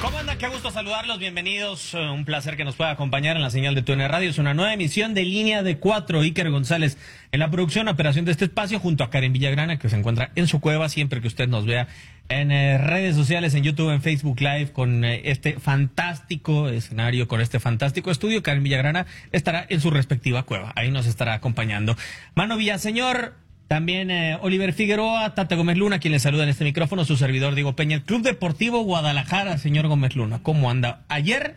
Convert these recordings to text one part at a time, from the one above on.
¿Cómo andan? Qué gusto saludarlos, bienvenidos. Un placer que nos pueda acompañar en la señal de TUDN Radio. Es una nueva emisión de Línea de 4. Iker González en la producción, operación de este espacio, junto a Karen Villagrana, que se encuentra en su cueva, siempre que usted nos vea en redes sociales, en YouTube, en Facebook Live, con este fantástico escenario, con este fantástico estudio. Karen Villagrana estará en su respectiva cueva. Ahí nos estará acompañando. Mano Villaseñor. También Oliver Figueroa, Tata Gómez Luna, quien le saluda en este micrófono, su servidor Diego Peña. El Club Deportivo Guadalajara, señor Gómez Luna, ¿cómo anda? Ayer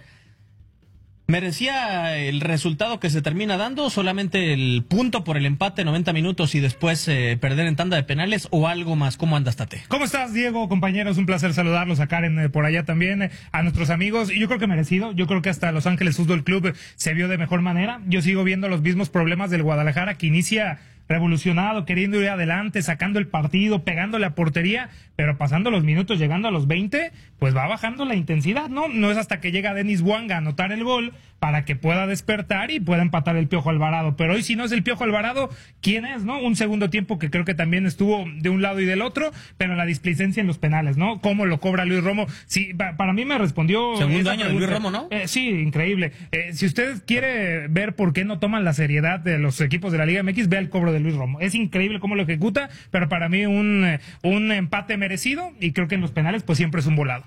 merecía el resultado que se termina dando, solamente el punto por el empate, 90 minutos y después perder en tanda de penales, o algo más. ¿Cómo andas, Tate? ¿Cómo estás, Diego? Compañeros, un placer saludarlos, a Karen por allá también, a nuestros amigos. Yo creo que merecido, yo creo que hasta Los Ángeles Fútbol Club se vio de mejor manera. Yo sigo viendo los mismos problemas del Guadalajara, que inicia revolucionado, queriendo ir adelante, sacando el partido, pegándole a portería, pero pasando los minutos, llegando a los 20, pues va bajando la intensidad, ¿no? No es hasta que llega Denis Bouanga a anotar el gol para que pueda despertar y pueda empatar el Piojo Alvarado. Pero hoy, si no es el Piojo Alvarado, ¿quién es, no? Un segundo tiempo que creo que también estuvo de un lado y del otro, pero la displicencia en los penales, ¿no? ¿Cómo lo cobra Luis Romo? Sí, para mí me respondió... Segundo año de Luis Romo, ¿no? Sí, increíble. Si usted quiere ver por qué no toman la seriedad de los equipos de la Liga MX, vea el cobro de Luis Romo. Es increíble cómo lo ejecuta, pero para mí un empate merecido, y creo que en los penales pues siempre es un volado.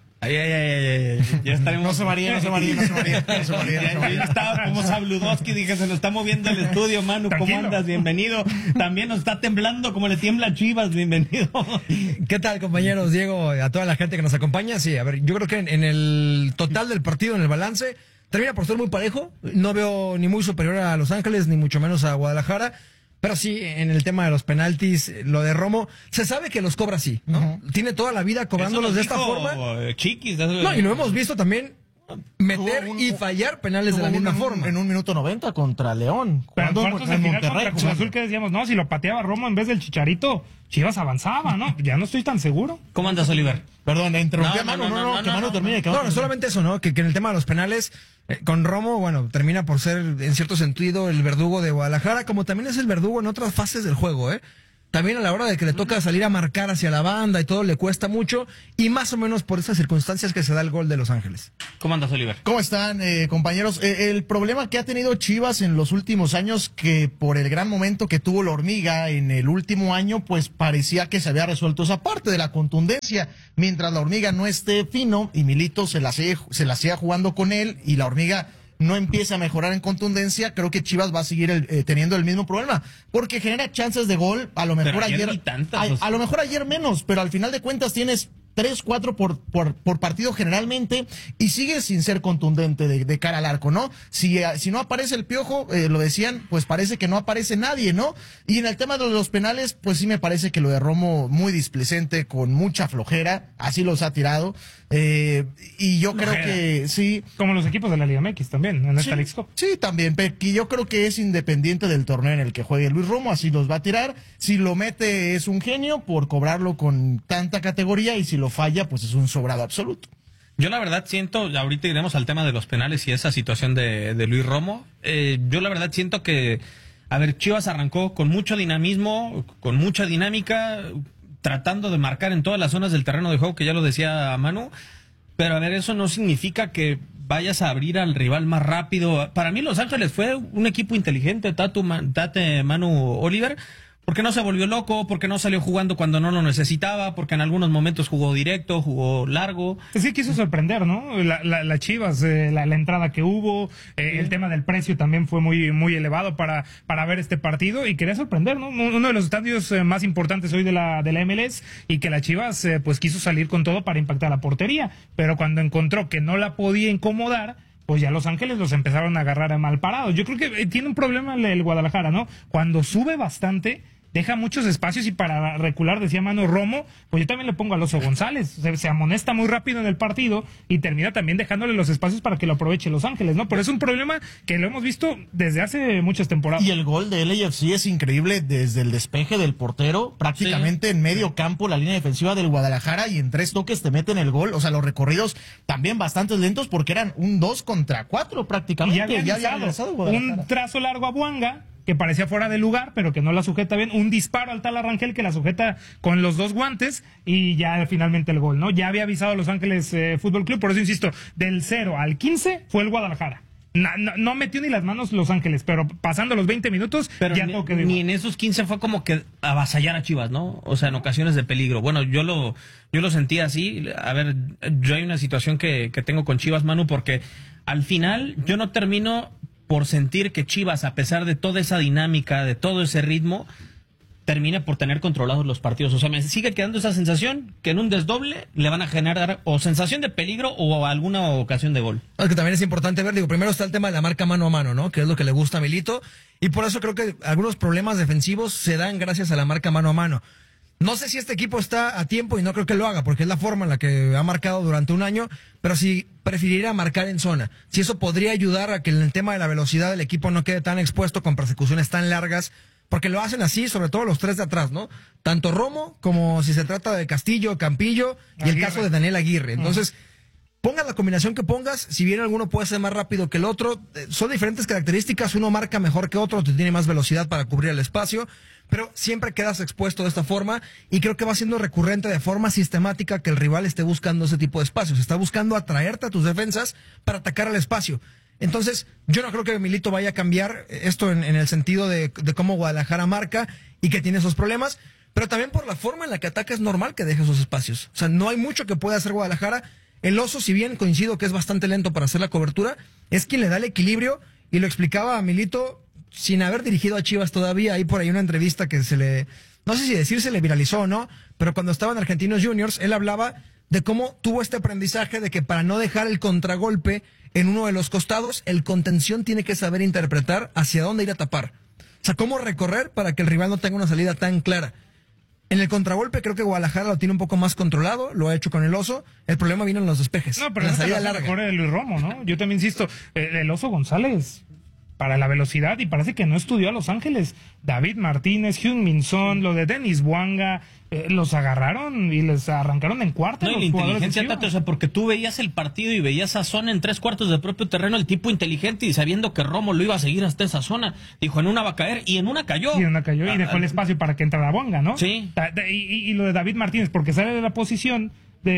Ya estaremos. No se varía. Ya estaba como Sabludowski, dije, se nos está moviendo el estudio, Manu. Tranquilo. ¿Cómo andas? Bienvenido. También nos está temblando como le tiembla a Chivas, bienvenido. ¿Qué tal, compañeros? Diego, a toda la gente que nos acompaña. Sí, a ver, yo creo que en el total del partido, en el balance, termina por ser muy parejo. No veo ni muy superior a Los Ángeles, ni mucho menos a Guadalajara. Pero sí, en el tema de los penaltis, lo de Romo, se sabe que los cobra así, ¿no? Tiene toda la vida cobrándolos de esta forma. Chiquis. No, y lo hemos visto también meter y fallar penales de la misma forma. En un minuto 90 contra León. Pero en Jugando cuartos de final contra Cruz jugando. Azul, que decíamos, no, si lo pateaba Romo en vez del Chicharito, Chivas avanzaba, ¿no? Ya no estoy tan seguro. ¿Cómo andas, Oliver? Perdón, interrumpí a No, Manu, no, que Manu termine. No, solamente eso, ¿no? Que en el tema de los penales, con Romo, bueno, termina por ser, en cierto sentido, el verdugo de Guadalajara, como también es el verdugo en otras fases del juego, ¿eh? También a la hora de que le toca salir a marcar hacia la banda y todo, le cuesta mucho, y más o menos por esas circunstancias que se da el gol de Los Ángeles. ¿Cómo andas, Oliver? ¿Cómo están, compañeros? El problema que ha tenido Chivas en los últimos años, que por el gran momento que tuvo la Hormiga en el último año, pues parecía que se había resuelto esa parte de la contundencia. Mientras la Hormiga no esté fino y Milito se la siga jugando con él y la Hormiga no empieza a mejorar en contundencia, creo que Chivas va a seguir teniendo el mismo problema, porque genera chances de gol, a lo mejor a lo mejor ayer menos, pero al final de cuentas tienes 3, 4 por partido generalmente, y sigue sin ser contundente de cara al arco, ¿no? Si no aparece el Piojo, lo decían, pues parece que no aparece nadie, ¿no? Y en el tema de los penales, pues sí me parece que lo de Romo muy displicente, con mucha flojera, así los ha tirado, y yo creo que sí. Como los equipos de la Liga MX también, en esta Leagues Cup. Sí, también, y yo creo que es independiente del torneo en el que juegue Luis Romo, así los va a tirar. Si lo mete es un genio por cobrarlo con tanta categoría, y si lo falla, pues es un sobrado absoluto. Yo la verdad siento, ahorita iremos al tema de los penales y esa situación de Luis Romo, yo la verdad siento que, a ver, Chivas arrancó con mucho dinamismo, con mucha dinámica, tratando de marcar en todas las zonas del terreno de juego, que ya lo decía Manu, pero a ver, eso no significa que vayas a abrir al rival más rápido. Para mí Los Ángeles fue un equipo inteligente, Tate, Manu, Oliver, porque no se volvió loco, porque no salió jugando cuando no lo necesitaba, porque en algunos momentos jugó directo, jugó largo. Sí quiso sorprender, ¿no? La Chivas, la entrada que hubo, el tema del precio también fue muy elevado para ver este partido, y quería sorprender, ¿no? Uno de los estadios más importantes hoy de la MLS, y que la Chivas pues quiso salir con todo para impactar la portería, pero cuando encontró que no la podía incomodar, pues ya Los Ángeles los empezaron a agarrar a mal parados. Yo creo que tiene un problema el Guadalajara, ¿no? Cuando sube bastante, deja muchos espacios, y para recular, decía Manu, Romo, pues yo también le pongo a Alonso González, se amonesta muy rápido en el partido y termina también dejándole los espacios para que lo aproveche Los Ángeles, ¿no? Pero es un problema que lo hemos visto desde hace muchas temporadas. Y el gol de LAFC es increíble desde el despeje del portero, prácticamente en medio campo, la línea defensiva del Guadalajara, y en 3 toques te meten el gol. O sea, los recorridos también bastante lentos, porque eran un 2 contra 4 prácticamente. Y ya había regresado Guadalajara. un trazo largo a Bouanga, que parecía fuera de lugar, pero que no la sujeta bien. Un disparo al Tala Rangel que la sujeta con los dos guantes y ya finalmente el gol, ¿no? Ya había avisado a Los Ángeles Fútbol Club, por eso insisto, del 0 al 15 fue el Guadalajara. No metió ni las manos Los Ángeles, pero pasando los 20 minutos pero ya todo quedó igual. Ni en esos 15 fue como que avasallar a Chivas, ¿no? O sea, en ocasiones de peligro. Bueno, yo lo sentía así. A ver, yo hay una situación que tengo con Chivas, Manu, porque al final yo no termino por sentir que Chivas, a pesar de toda esa dinámica, de todo ese ritmo, termina por tener controlados los partidos. O sea, me sigue quedando esa sensación que en un desdoble le van a generar o sensación de peligro o alguna ocasión de gol. Es que también es importante ver, digo, primero está el tema de la marca mano a mano, ¿no? Que es lo que le gusta a Milito, y por eso creo que algunos problemas defensivos se dan gracias a la marca mano a mano. No sé si este equipo está a tiempo y no creo que lo haga, porque es la forma en la que ha marcado durante un año, pero si preferiría marcar en zona. Si eso podría ayudar a que en el tema de la velocidad el equipo no quede tan expuesto con persecuciones tan largas, porque lo hacen así, sobre todo los tres de atrás, ¿no? Tanto Romo como si se trata de Castillo, Campillo y el caso de Daniel Aguirre. Entonces, pongas la combinación que pongas, si bien alguno puede ser más rápido que el otro, son diferentes características, uno marca mejor que otro, tiene más velocidad para cubrir el espacio, pero siempre quedas expuesto de esta forma y creo que va siendo recurrente de forma sistemática que el rival esté buscando ese tipo de espacios, está buscando atraerte a tus defensas para atacar al espacio. Entonces, yo no creo que Milito vaya a cambiar esto en el sentido de cómo Guadalajara marca y que tiene esos problemas, pero también por la forma en la que ataca es normal que deje esos espacios. O sea, no hay mucho que pueda hacer Guadalajara. El Oso, si bien coincido que es bastante lento para hacer la cobertura, es quien le da el equilibrio, y lo explicaba a Milito sin haber dirigido a Chivas todavía. Hay por ahí una entrevista que no sé si decir se le viralizó o no, pero cuando estaba en Argentinos Juniors, él hablaba de cómo tuvo este aprendizaje de que para no dejar el contragolpe en uno de los costados, el contención tiene que saber interpretar hacia dónde ir a tapar. O sea, cómo recorrer para que el rival no tenga una salida tan clara. En el contragolpe creo que Guadalajara lo tiene un poco más controlado, lo ha hecho con el Oso. El problema vino en los despejes. No, pero en la salida larga. Mejor de Luis Romo, ¿no? Yo también insisto, el Oso González para la velocidad, y parece que no estudió a Los Ángeles. David Martínez, Heung-min Son, lo de Denis Bouanga, los agarraron y les arrancaron en cuarta. No, y la inteligencia, Tato, o sea, porque tú veías el partido y veías a Son en 3/4 del propio terreno, el tipo inteligente, y sabiendo que Romo lo iba a seguir hasta esa zona, dijo, en una va a caer, y en una cayó. Y dejó el espacio para que entrara Bouanga, ¿no? Sí. Y lo de David Martínez, porque sale de la posición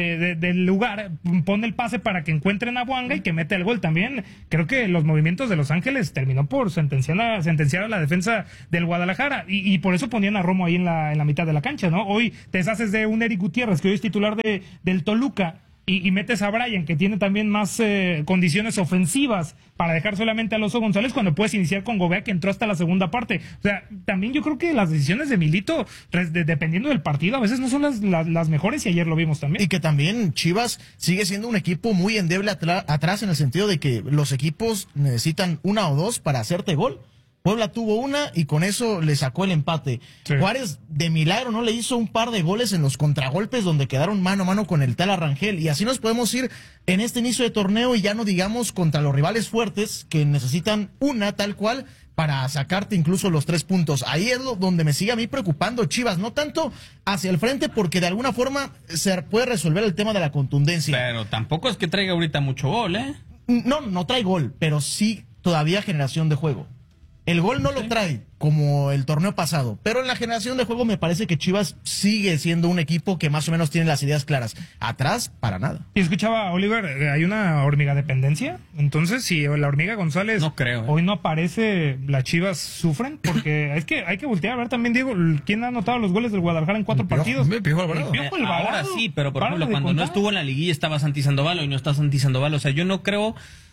del lugar, pone el pase para que encuentren a Bouanga y que mete el gol también. Creo que los movimientos de Los Ángeles terminó por sentenciar a la defensa del Guadalajara, y por eso ponían a Romo ahí en la mitad de la cancha, ¿no? Hoy te deshaces de un Eric Gutiérrez, que hoy es titular del Toluca, y metes a Brian, que tiene también más condiciones ofensivas para dejar solamente al Oso González, cuando puedes iniciar con Gobea, que entró hasta la segunda parte. O sea, también yo creo que las decisiones de Milito, dependiendo del partido, a veces no son las mejores, y ayer lo vimos también. Y que también Chivas sigue siendo un equipo muy endeble atrás, en el sentido de que los equipos necesitan una o dos para hacerte gol. Puebla tuvo una y con eso le sacó el empate. Sí. Juárez, de milagro, no le hizo un par de goles en los contragolpes donde quedaron mano a mano con el Tala Rangel. Y así nos podemos ir en este inicio de torneo, y ya no digamos contra los rivales fuertes que necesitan una tal cual para sacarte incluso los 3 puntos. Ahí es donde me sigue a mí preocupando Chivas, no tanto hacia el frente, porque de alguna forma se puede resolver el tema de la contundencia. Pero tampoco es que traiga ahorita mucho gol, ¿eh? No trae gol, pero sí todavía generación de juego. El gol no lo trae como el torneo pasado, pero en la generación de juego me parece que Chivas sigue siendo un equipo que más o menos tiene las ideas claras. Atrás, para nada. Y escuchaba, Oliver, ¿hay una hormiga dependencia? Entonces, si la hormiga González no creo, hoy no aparece, las Chivas sufren, porque es que hay que voltear a ver también, Diego, ¿quién ha anotado los goles del Guadalajara en 4 partidos? Piojo Alvarado. Ahora sí, pero por ejemplo, cuando no estuvo en la liguilla estaba Santi Sandoval, hoy no está Santi Sandoval. O sea, yo no creo...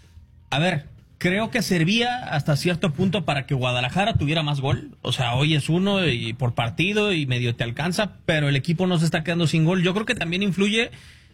A ver... Creo que servía hasta cierto punto para que Guadalajara tuviera más gol. O sea, hoy es uno y por partido y medio te alcanza, pero el equipo no se está quedando sin gol. Yo creo que también influye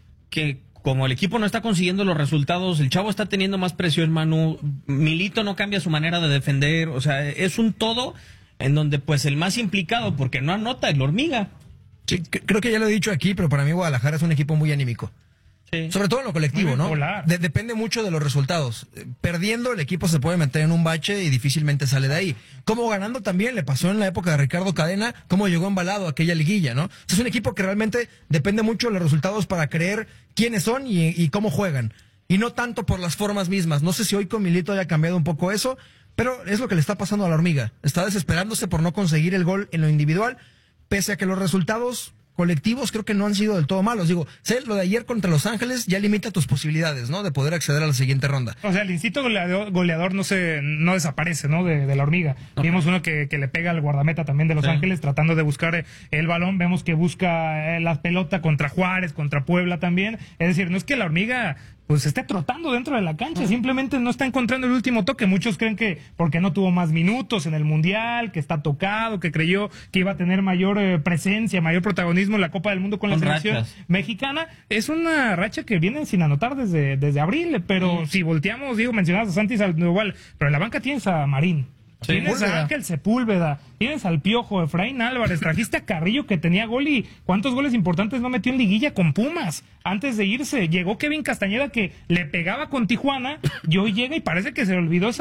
que como el equipo no está consiguiendo los resultados, el chavo está teniendo más presión, Manu. Milito no cambia su manera de defender. O sea, es un todo en donde pues el más implicado, porque no anota, es la hormiga. Sí, creo que ya lo he dicho aquí, pero para mí Guadalajara es un equipo muy anímico. Sí. Sobre todo en lo colectivo, ¿no? Depende mucho de los resultados. Perdiendo, el equipo se puede meter en un bache y difícilmente sale de ahí. Como ganando también le pasó en la época de Ricardo Cadena, cómo llegó embalado a aquella liguilla, ¿no? Es un equipo que realmente depende mucho de los resultados para creer quiénes son y cómo juegan. Y no tanto por las formas mismas. No sé si hoy con Milito haya cambiado un poco eso, Pero es lo que le está pasando a la Hormiga. Está desesperándose por no conseguir el gol en lo individual, pese a que los resultados colectivos creo que no han sido del todo malos. Digo, sé, lo de ayer contra Los Ángeles ya limita tus posibilidades, ¿no? De poder acceder a la siguiente ronda. O sea, el instinto goleador no desaparece, ¿no? De la Hormiga. Vimos uno que le pega al guardameta también de Los Ángeles, tratando de buscar el balón. Vemos que busca la pelota contra Juárez, contra Puebla también. Es decir, no es que la Hormiga pues esté trotando dentro de la cancha, simplemente no está encontrando el último toque. Muchos creen que porque no tuvo más minutos en el Mundial, que está tocado, que creyó que iba a tener mayor presencia, mayor protagonismo en la Copa del Mundo con la selección mexicana. Es una racha que vienen sin anotar desde abril, pero si volteamos, digo, mencionabas a Santi Sandoval, pero en la banca tienes a Marín. Sí, tienes a Ángel Sepúlveda, tienes al Piojo, Efraín Álvarez, trajiste a Carrillo que tenía gol y cuántos goles importantes no metió en liguilla con Pumas antes de irse. Llegó Kevin Castañeda que le pegaba con Tijuana y hoy llega y parece que se le olvidó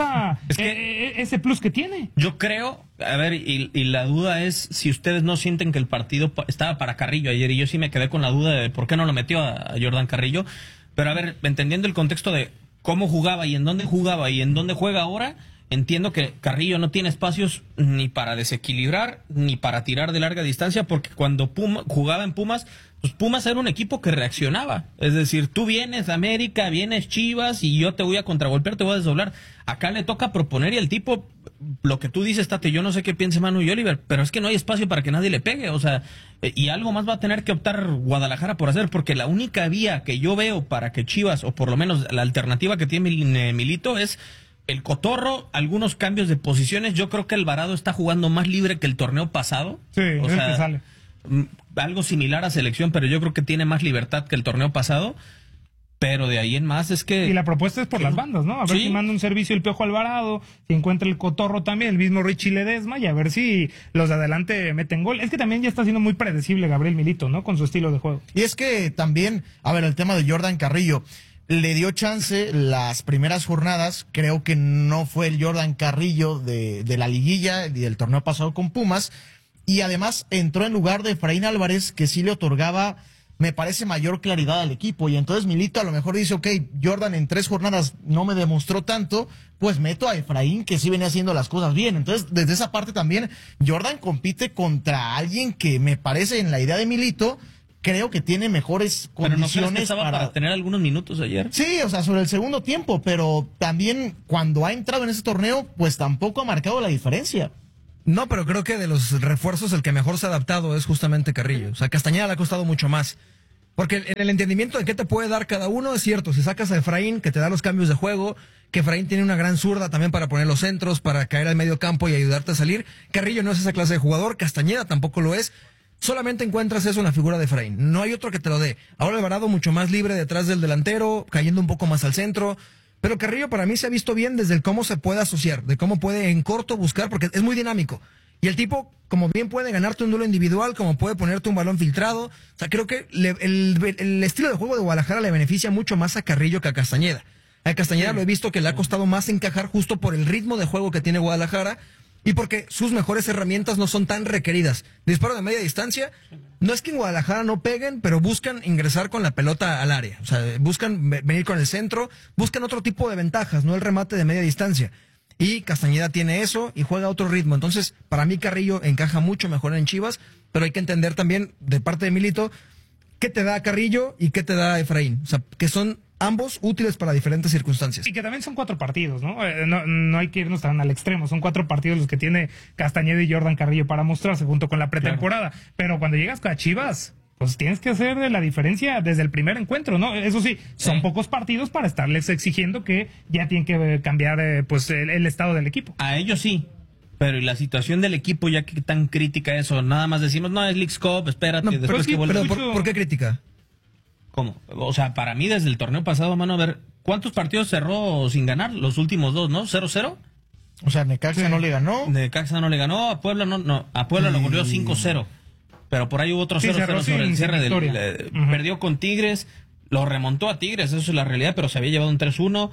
ese plus que tiene. Yo creo, a ver, y la duda es si ustedes no sienten que el partido estaba para Carrillo ayer, y yo sí me quedé con la duda de por qué no lo metió a Jordan Carrillo, pero a ver, entendiendo el contexto de cómo jugaba y en dónde juega ahora, entiendo que Carrillo no tiene espacios ni para desequilibrar ni para tirar de larga distancia, porque cuando jugaba en Pumas, pues Pumas era un equipo que reaccionaba. Es decir, tú vienes América, vienes Chivas y yo te voy a contragolpear, te voy a desdoblar. Acá le toca proponer y el tipo, lo que tú dices, Tate, yo no sé qué piense Manu y Oliver, pero es que no hay espacio para que nadie le pegue. O sea, y algo más va a tener que optar Guadalajara por hacer, porque la única vía que yo veo para que Chivas, o por lo menos la alternativa que tiene Milito, es el cotorro, algunos cambios de posiciones. Yo creo que Alvarado está jugando más libre que el torneo pasado. Sí, o sea, que sale. Algo similar a selección, pero yo creo que tiene más libertad que el torneo pasado. Pero de ahí en más es que... Y la propuesta es por las bandas, ¿no? A ver si manda un servicio el Piojo Alvarado, si encuentra el cotorro también, el mismo Richie Ledesma, y a ver si los de adelante meten gol. Es que también ya está siendo muy predecible Gabriel Milito, ¿no? Con su estilo de juego. Y es que también, a ver, el tema de Jordan Carrillo, le dio chance las primeras jornadas. Creo que no fue el Jordan Carrillo de la liguilla y del torneo pasado con Pumas. Y además entró en lugar de Efraín Álvarez, que sí le otorgaba, me parece, mayor claridad al equipo. Y entonces Milito a lo mejor dice, ok, Jordan en 3 jornadas no me demostró tanto, pues meto a Efraín, que sí venía haciendo las cosas bien. Entonces, desde esa parte también, Jordan compite contra alguien que me parece, en la idea de Milito, creo que tiene mejores condiciones. ¿Pero no crees que estaba para tener algunos minutos ayer? Sí, o sea, sobre el segundo tiempo, pero también cuando ha entrado en ese torneo, pues tampoco ha marcado la diferencia. No, pero creo que de los refuerzos el que mejor se ha adaptado es justamente Carrillo. O sea, Castañeda le ha costado mucho más. Porque en el entendimiento de qué te puede dar cada uno es cierto. Si sacas a Efraín, que te da los cambios de juego, que Efraín tiene una gran zurda también para poner los centros, para caer al medio campo y ayudarte a salir. Carrillo no es esa clase de jugador, Castañeda tampoco lo es. Solamente encuentras eso en la figura de Efraín. No hay otro que te lo dé. Ahora Alvarado mucho más libre detrás del delantero, cayendo un poco más al centro. Pero Carrillo para mí se ha visto bien desde el cómo se puede asociar, de cómo puede en corto buscar, porque es muy dinámico. Y el tipo, como bien puede ganarte un duelo individual, como puede ponerte un balón filtrado. O sea, creo que el estilo de juego de Guadalajara le beneficia mucho más a Carrillo que a Castañeda. A Castañeda lo he visto que le ha costado más encajar justo por el ritmo de juego que tiene Guadalajara. Y porque sus mejores herramientas no son tan requeridas. Disparo de media distancia, no es que en Guadalajara no peguen, pero buscan ingresar con la pelota al área. O sea, buscan venir con el centro, buscan otro tipo de ventajas, no el remate de media distancia. Y Castañeda tiene eso y juega a otro ritmo. Entonces, para mí Carrillo encaja mucho mejor en Chivas, pero hay que entender también, de parte de Milito, qué te da Carrillo y qué te da Efraín. O sea, que son ambos útiles para diferentes circunstancias. Y que también son 4 partidos, ¿no? No hay que irnos tan al extremo. Son 4 partidos los que tiene Castañeda y Jordan Carrillo para mostrarse junto con la pretemporada. Claro. Pero cuando llegas a Chivas, pues tienes que hacer la diferencia desde el primer encuentro, ¿no? Eso sí, son pocos partidos para estarles exigiendo que ya tienen que cambiar pues el estado del equipo. A ellos sí. Pero y la situación del equipo, ya que tan crítica eso, nada más decimos, no, es Leagues Cup, espérate, no, después que vuelve. Pero ¿por qué crítica? ¿Cómo? O sea, para mí desde el torneo pasado, mano, a ver, ¿cuántos partidos cerró sin ganar? Los últimos 2, ¿no? ¿0-0? O sea, Necaxa no le ganó. Necaxa no le ganó, a Puebla no, a Puebla lo goleó 5-0. Pero por ahí hubo otro 0-0 sobre el cierre del... Perdió con Tigres, lo remontó a Tigres, eso es la realidad, pero se había llevado un 3-1.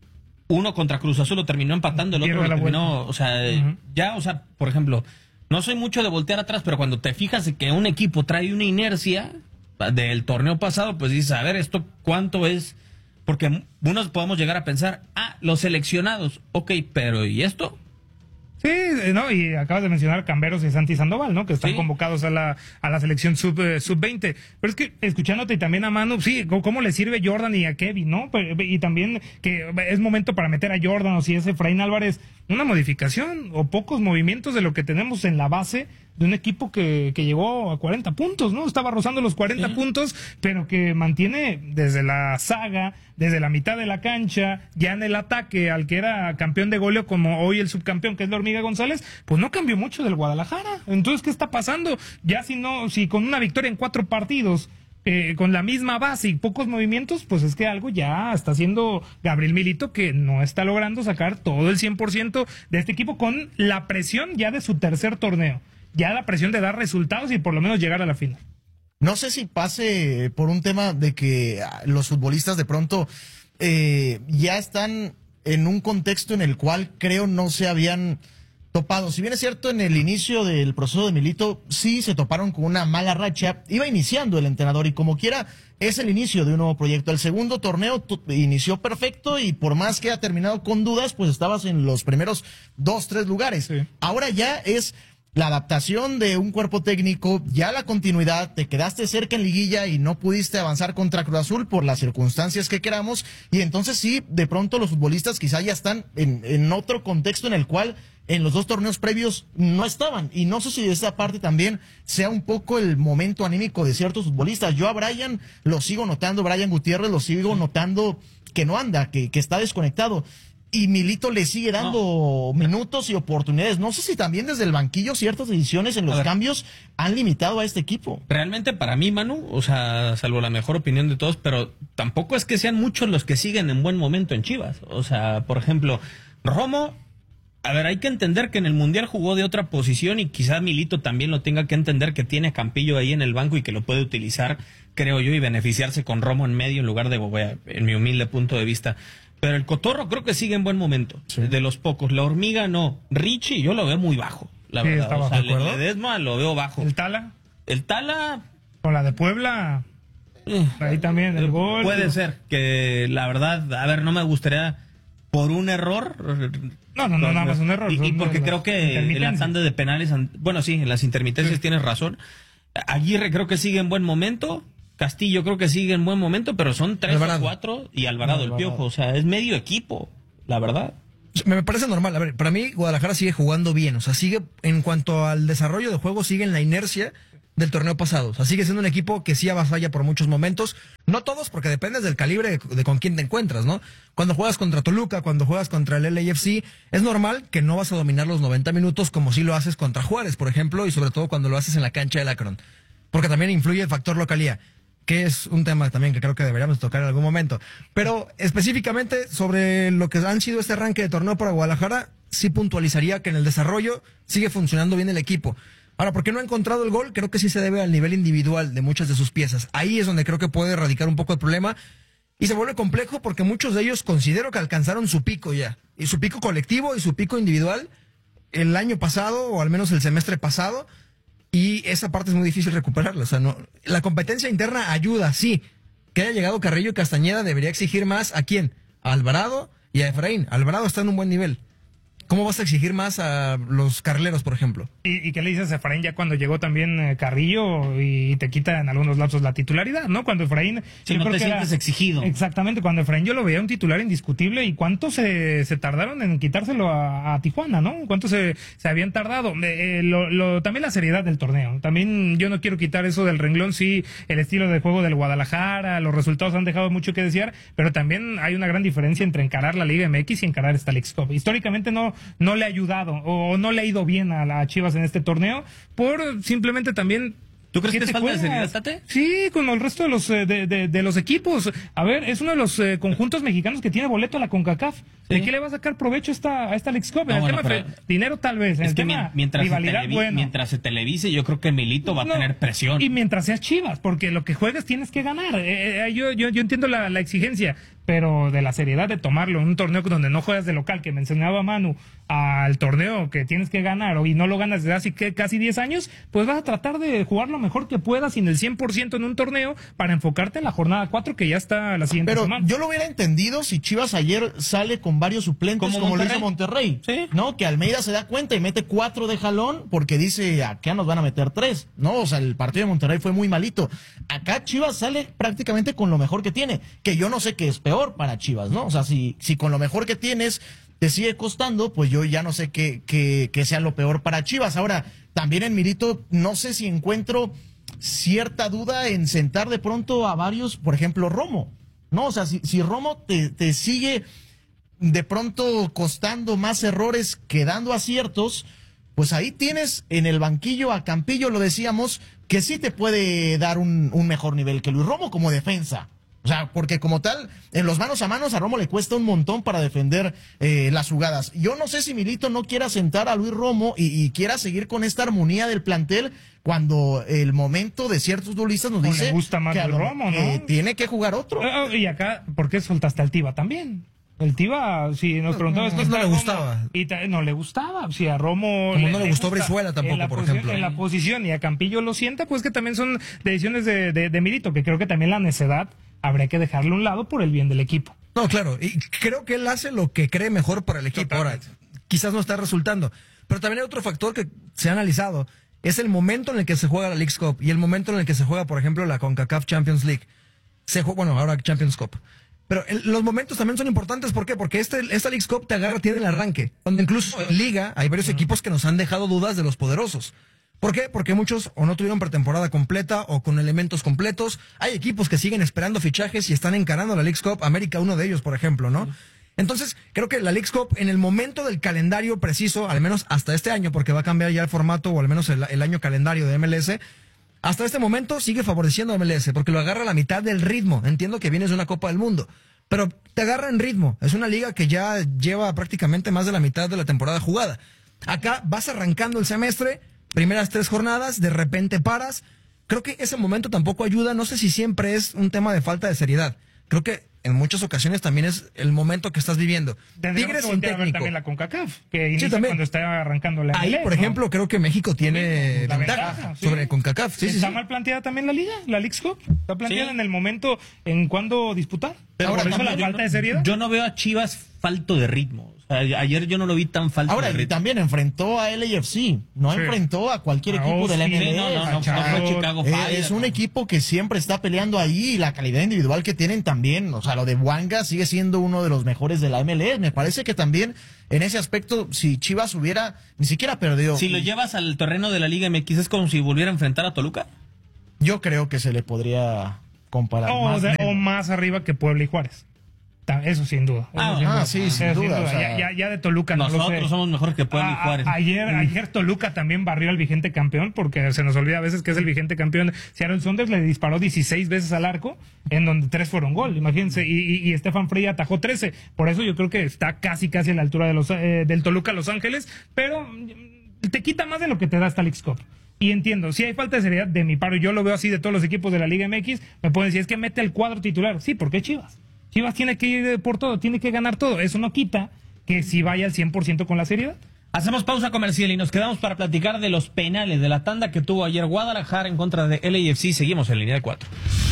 Uno contra Cruz Azul lo terminó empatando, el otro lo terminó, o sea, ya, o sea, por ejemplo, no soy mucho de voltear atrás, pero cuando te fijas de que un equipo trae una inercia del torneo pasado, pues dices, a ver, esto cuánto es Porque unos podemos llegar a pensar, los seleccionados, ok, pero ¿y esto? Sí, no, y acabas de mencionar Camberos y Santi Sandoval, ¿no? Que están Sí. convocados a la selección sub-20. Pero es que, escuchándote y también a Manu, sí, ¿cómo le sirve Jordan y a Kevin, no? Y también que es momento para meter a Jordan o si es Efraín Álvarez, una modificación o pocos movimientos de lo que tenemos en la base de un equipo que llegó a 40 puntos, ¿no? Estaba rozando los 40 puntos, pero que mantiene desde la saga, desde la mitad de la cancha, ya en el ataque al que era campeón de goleo como hoy el subcampeón, que es la Hormiga González, pues no cambió mucho del Guadalajara. Entonces, ¿qué está pasando? Ya si con una victoria en 4 partidos, con la misma base y pocos movimientos, pues es que algo ya está haciendo Gabriel Milito, que no está logrando sacar todo el 100% de este equipo con la presión ya de su tercer torneo. Ya la presión de dar resultados y por lo menos llegar a la final. No sé si pase por un tema de que los futbolistas de pronto ya están en un contexto en el cual creo no se habían topado. Si bien es cierto, en el inicio del proceso de Milito sí se toparon con una mala racha, iba iniciando el entrenador y como quiera es el inicio de un nuevo proyecto. El segundo torneo inició perfecto y por más que ha terminado con dudas, pues estabas en los primeros 2-3 lugares. Sí. Ahora ya es la adaptación de un cuerpo técnico, ya la continuidad, te quedaste cerca en liguilla y no pudiste avanzar contra Cruz Azul por las circunstancias que queramos, y entonces sí, de pronto los futbolistas quizá ya están en otro contexto en el cual en los 2 torneos previos no estaban, y no sé si de esa parte también sea un poco el momento anímico de ciertos futbolistas. Yo a Brian lo sigo notando, Brian Gutiérrez lo sigo notando que no anda, que está desconectado. Y Milito le sigue dando minutos y oportunidades. No sé si también desde el banquillo ciertas decisiones en los cambios han limitado a este equipo. Realmente para mí, Manu, o sea, salvo la mejor opinión de todos, pero tampoco es que sean muchos los que siguen en buen momento en Chivas. O sea, por ejemplo, Romo, a ver, hay que entender que en el Mundial jugó de otra posición y quizá Milito también lo tenga que entender, que tiene a Campillo ahí en el banco y que lo puede utilizar, creo yo, y beneficiarse con Romo en medio en lugar de Bobea, en mi humilde punto de vista. Pero el Cotorro creo que sigue en buen momento, sí, de los pocos. La Hormiga no. Richie yo lo veo muy bajo, la verdad. O sea, Ledesma lo veo bajo. ¿El Tala? El Tala... Con la de Puebla... ahí también el gol. Puede ser que, la verdad, a ver, no me gustaría por un error... No, nada más un error. Y porque creo que en la tanda de penales... Bueno, sí, en las intermitencias tienes razón. Aguirre creo que sigue en buen momento... Castillo creo que sigue en buen momento, pero son 3 o 4 y Alvarado el Piojo, o sea, es medio equipo, la verdad. Me parece normal, a ver, para mí Guadalajara sigue jugando bien, o sea, sigue en cuanto al desarrollo de juego, sigue en la inercia del torneo pasado, o sea, sigue siendo un equipo que sí avasalla por muchos momentos, no todos, porque dependes del calibre de con quién te encuentras, ¿no? Cuando juegas contra Toluca, cuando juegas contra el LAFC, es normal que no vas a dominar los 90 minutos como si lo haces contra Juárez, por ejemplo, y sobre todo cuando lo haces en la cancha del Akron, porque también influye el factor localía, que es un tema también que creo que deberíamos tocar en algún momento. Pero específicamente sobre lo que han sido este arranque de torneo para Guadalajara, sí puntualizaría que en el desarrollo sigue funcionando bien el equipo. Ahora, ¿por qué no ha encontrado el gol? Creo que sí se debe al nivel individual de muchas de sus piezas. Ahí es donde creo que puede radicar un poco el problema. Y se vuelve complejo porque muchos de ellos considero que alcanzaron su pico ya. Y su pico colectivo y su pico individual el año pasado, o al menos el semestre pasado. Y esa parte es muy difícil recuperarla. O sea, no, la competencia interna ayuda, sí. Que haya llegado Carrillo y Castañeda debería exigir más. ¿A quién? A Alvarado y a Efraín. Alvarado está en un buen nivel. ¿Cómo vas a exigir más a los carrileros, por ejemplo? ¿Y qué le dices a Efraín ya cuando llegó también Carrillo y te quita en algunos lapsos la titularidad, ¿no? Cuando Efraín... Si no te sientes exigido. Exactamente, cuando Efraín yo lo veía un titular indiscutible y cuánto se tardaron en quitárselo a Tijuana, ¿no? ¿Cuánto se habían tardado? También la seriedad del torneo. También yo no quiero quitar eso del renglón, sí, el estilo de juego del Guadalajara, los resultados han dejado mucho que desear, pero también hay una gran diferencia entre encarar la Liga MX y encarar esta Leagues Cup. Históricamente no le ha ayudado o no le ha ido bien a las Chivas en este torneo por simplemente también... ¿Tú crees que es falta de seriedad, Tate? Sí, con el resto de los equipos. A ver, es uno de los conjuntos mexicanos que tiene boleto a la CONCACAF. Sí. ¿De qué le va a sacar provecho a esta Leagues Cup? En el tema dinero tal vez. En es el que tema mientras se televise, yo creo que Milito va a tener presión. Y mientras seas Chivas, porque lo que juegues tienes que ganar. Yo entiendo la exigencia, pero de la seriedad de tomarlo en un torneo donde no juegas de local, que mencionaba Manu, al torneo que tienes que ganar y no lo ganas desde hace casi 10 años, pues vas a tratar de jugar lo mejor que puedas sin el 100% en un torneo para enfocarte en la jornada 4 que ya está la siguiente semana. Yo lo hubiera entendido si Chivas ayer sale con varios suplentes como lo hizo Monterrey, ¿sí? ¿No? Que Almeida se da cuenta y mete 4 de jalón porque dice, acá nos van a meter 3, ¿no? O sea, el partido de Monterrey fue muy malito. Acá Chivas sale prácticamente con lo mejor que tiene, que yo no sé qué es peor para Chivas, ¿no? O sea, si con lo mejor que tienes te sigue costando, pues yo ya no sé qué sea lo peor para Chivas. Ahora, también en Milito, no sé si encuentro cierta duda en sentar de pronto a varios, por ejemplo, Romo, ¿no? O sea, si Romo te sigue de pronto costando más errores que dando aciertos, pues ahí tienes en el banquillo a Campillo, lo decíamos, que sí te puede dar un mejor nivel que Luis Romo como defensa. O sea, porque como tal, en los manos a manos a Romo le cuesta un montón para defender las jugadas. Yo no sé si Milito no quiera sentar a Luis Romo y quiera seguir con esta armonía del plantel cuando el momento de ciertos futbolistas nos dice le gusta más que Luis Romo, ¿no? Tiene que jugar otro. Y acá, ¿por qué soltaste al Tiva también? El Tiva, si nos preguntaba después, no le gustaba. No le gustaba. Si a Romo. Como no le gustó Brizuela tampoco, por ejemplo. En la posición y a Campillo lo sienta, pues que también son decisiones de Milito, que creo que también la necedad habría que dejarlo a un lado por el bien del equipo. No, claro, y creo que él hace lo que cree mejor para el equipo. Ahora, quizás no está resultando, pero también hay otro factor que se ha analizado, es el momento en el que se juega la Leagues Cup y el momento en el que se juega, por ejemplo, la CONCACAF Champions League. Ahora Champions Cup. Pero los momentos también son importantes, ¿por qué? Porque esta Leagues Cup tiene el arranque, donde incluso en Liga hay varios equipos que nos han dejado dudas de los poderosos. ¿Por qué? Porque muchos o no tuvieron pretemporada completa o con elementos completos. Hay equipos que siguen esperando fichajes y están encarando la Leagues Cup. América, uno de ellos, por ejemplo, ¿no? Entonces, creo que la Leagues Cup, en el momento del calendario preciso, al menos hasta este año, porque va a cambiar ya el formato, o al menos el año calendario de MLS, hasta este momento sigue favoreciendo a MLS, porque lo agarra a la mitad del ritmo. Entiendo que vienes de una Copa del Mundo, pero te agarra en ritmo. Es una liga que ya lleva prácticamente más de la mitad de la temporada jugada. Acá vas arrancando el semestre, primeras 3 jornadas, de repente paras. Creo que ese momento tampoco ayuda. No sé si siempre es un tema de falta de seriedad. Creo que en muchas ocasiones también es el momento que estás viviendo. Tigres sin técnico. También la CONCACAF, que inicia cuando está arrancando la Ahí, MLS, por ejemplo, creo que México tiene ventaja sobre CONCACAF. Sí, ¿está mal planteada también la liga, la Leagues Cup? ¿Está planteada en el momento en cuándo disputar? Pero por eso la falta de seriedad. Yo no veo a Chivas falto de ritmo. O sea, ayer yo no lo vi tan falto de ritmo. Ahora, y también enfrentó a LAFC, no enfrentó a cualquier equipo de la MLS. No fue Chicago Fire. Es un equipo que siempre está peleando ahí y la calidad individual que tienen también. O sea, lo de Bwanga sigue siendo uno de los mejores de la MLS. Me parece que también en ese aspecto, si Chivas hubiera ni siquiera perdido. Si lo llevas al terreno de la Liga MX, es como si volviera a enfrentar a Toluca. Yo creo que se le podría comparar. O más arriba que Puebla y Juárez. Eso sin duda. Sin duda. O sea, ya de Toluca nosotros somos mejores que Puebla y Juárez. Ayer Toluca también barrió al vigente campeón, porque se nos olvida a veces que es el vigente campeón. Seattle Sounders le disparó 16 veces al arco, en donde 3 fueron gol, imagínense, y Estefan Frey atajó 13. Por eso yo creo que está casi a la altura de del Toluca Los Ángeles, pero te quita más de lo que te da esta Leagues Cup. Y entiendo, si hay falta de seriedad de mi paro, yo lo veo así de todos los equipos de la Liga MX, me pueden decir, es que mete el cuadro titular. Sí, ¿por qué Chivas? Chivas tiene que ir por todo, tiene que ganar todo. Eso no quita que si vaya al 100% con la seriedad. Hacemos pausa comercial y nos quedamos para platicar de los penales de la tanda que tuvo ayer Guadalajara en contra de LAFC. Seguimos en línea de 4.